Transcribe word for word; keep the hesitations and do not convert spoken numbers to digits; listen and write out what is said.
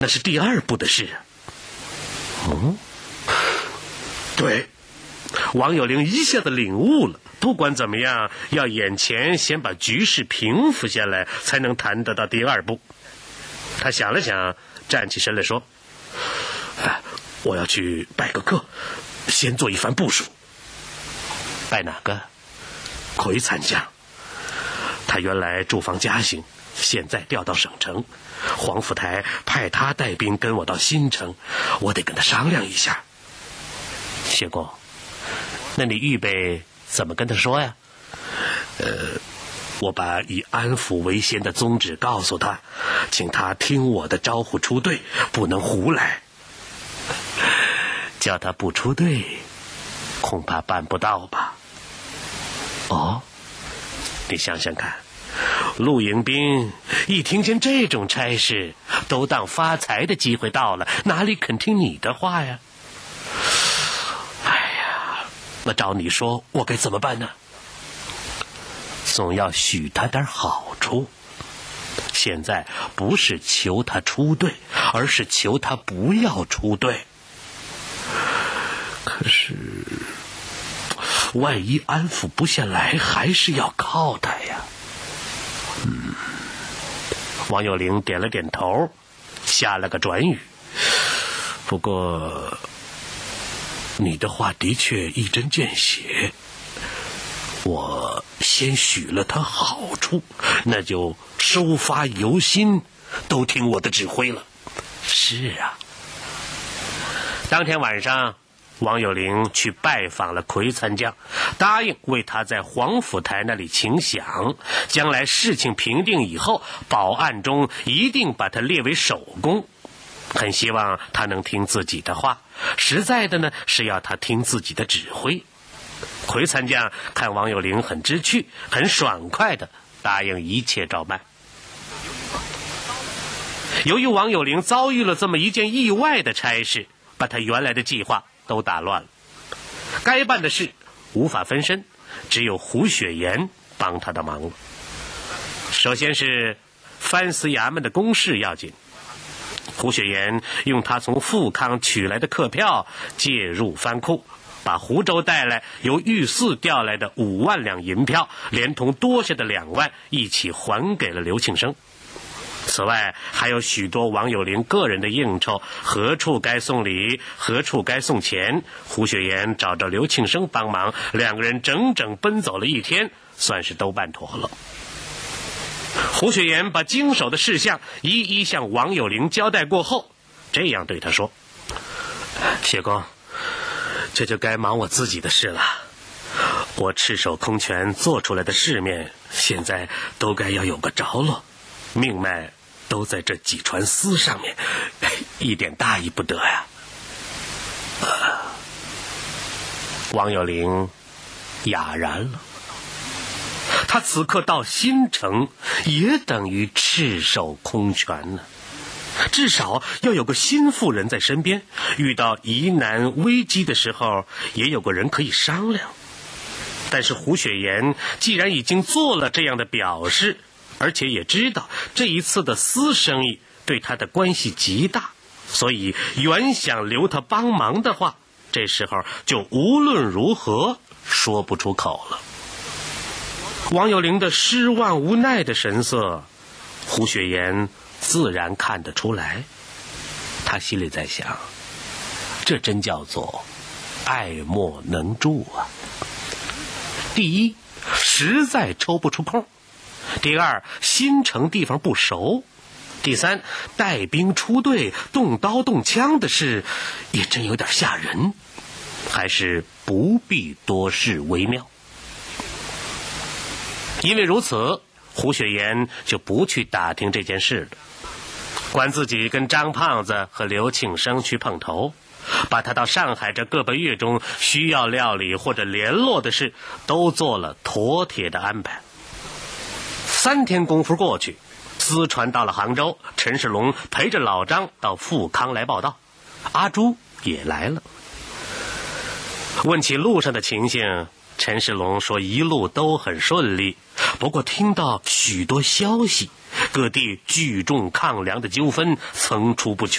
那是第二步的事啊。嗯，对，王有龄一下子领悟了，不管怎么样，要眼前先把局势平复下来，才能谈得到第二步。他想了想，站起身来说：“哎，我要去拜个客，先做一番部署。”拜哪个？魁参将。他原来驻防嘉兴，现在调到省城，黄甫台派他带兵跟我到新城，我得跟他商量一下。谢公，那你预备怎么跟他说呀？呃，我把以安抚为先的宗旨告诉他，请他听我的招呼出队，不能胡来。叫他不出队，恐怕办不到吧？哦，你想想看，陆迎宾一听见这种差事，都当发财的机会到了，哪里肯听你的话呀？哎呀，那照你说，我该怎么办呢？总要许他点好处。现在不是求他出队，而是求他不要出队。可是万一安抚不下来，还是要靠他呀。嗯，王有龄点了点头，下了个转语。不过你的话的确一针见血，我先许了他好处，那就收发由心，都听我的指挥了。是啊。当天晚上，王有龄去拜访了魁参将，答应为他在黄甫台那里请饷，将来事情平定以后，保案中一定把他列为首功。很希望他能听自己的话，实在的呢是要他听自己的指挥。魁参将看王有龄很知趣，很爽快的答应一切照办。由于王有龄遭遇了这么一件意外的差事，把他原来的计划都打乱了，该办的事无法分身，只有胡雪岩帮他的忙了。首先是藩司衙门的公事要紧，胡雪岩用他从富康取来的客票介入藩库，把湖州带来由御赐调来的五万两银票，连同多下的两万一起还给了刘庆生。此外还有许多王有龄个人的应酬，何处该送礼，何处该送钱，胡雪岩找着刘庆生帮忙，两个人整整奔走了一天，算是都办妥了。胡雪岩把经手的事项一一向王有龄交代过后，这样对他说：谢公，这就该忙我自己的事了。我赤手空拳做出来的世面，现在都该要有个着落，命脉都在这几船丝上面，一点大意不得呀。呃、王有龄哑然了。他此刻到新城，也等于赤手空拳呢。至少要有个心腹人在身边，遇到疑难危机的时候，也有个人可以商量。但是胡雪岩既然已经做了这样的表示，而且也知道这一次的私生意对他的关系极大，所以原想留他帮忙的话，这时候就无论如何说不出口了。王有龄的失望无奈的神色，胡雪岩自然看得出来。他心里在想，这真叫做爱莫能助啊。第一，实在抽不出空；第二，新城地方不熟；第三，带兵出队动刀动枪的事也真有点吓人，还是不必多事为妙。因为如此，胡雪岩就不去打听这件事了，管自己跟张胖子和刘庆生去碰头，把他到上海这个把月中需要料理或者联络的事都做了妥帖的安排。三天功夫过去，私传到了杭州，陈世龙陪着老张到富康来报道，阿朱也来了。问起路上的情形，陈世龙说一路都很顺利，不过听到许多消息，各地聚众抗梁的纠纷层出不穷。